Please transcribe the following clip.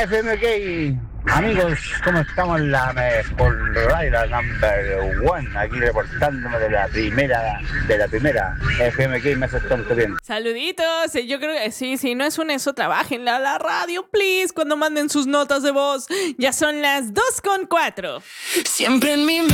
FMK, amigos, ¿cómo estamos? La mejor radio, la number one, aquí reportándome de la primera FMK, me hace tanto bien. Saluditos, yo creo que sí, no es un eso, trabajen la radio, please, cuando manden sus notas de voz. Ya son las 2:04. Siempre en mi mente